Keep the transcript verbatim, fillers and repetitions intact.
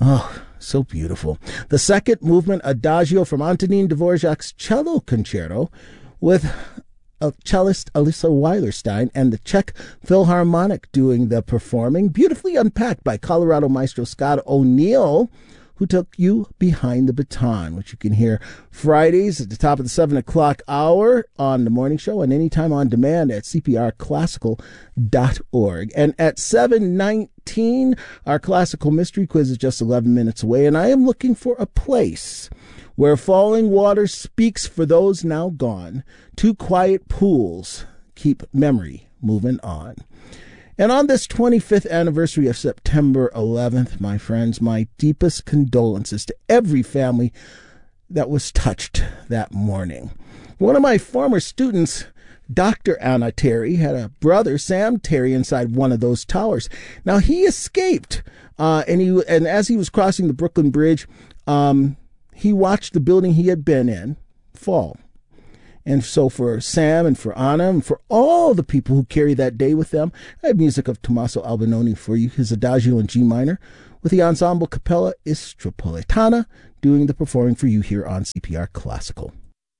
Oh, so beautiful. The second movement, Adagio from Antonin Dvorak's Cello Concerto with uh, cellist Alyssa Weilerstein and the Czech Philharmonic doing the performing, beautifully unpacked by Colorado maestro Scott O'Neill, who took you Behind the Baton, which you can hear Fridays at the top of the seven o'clock hour on the morning show and anytime on demand at c p r classical dot org. And at seven nineteen, our classical mystery quiz is just eleven minutes away, and I am looking for a place where falling water speaks for those now gone. Two quiet pools keep memory moving on. And on this twenty-fifth anniversary of September eleventh, my friends, my deepest condolences to every family that was touched that morning. One of my former students, Doctor Anna Terry, had a brother, Sam Terry, inside one of those towers. Now, he escaped, uh, and he and as he was crossing the Brooklyn Bridge, um, he watched the building he had been in fall. And so for Sam and for Anna and for all the people who carry that day with them, I have music of Tommaso Albinoni for you, his Adagio in G minor, with the Ensemble Capella Istropolitana doing the performing for you here on C P R Classical.